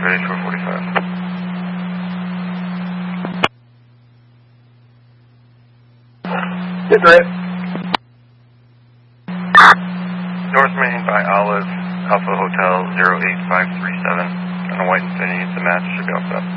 ready for 45. Get right. North Main by Olive, Alpha Hotel 08537. On a white Infiniti, the match should be all set.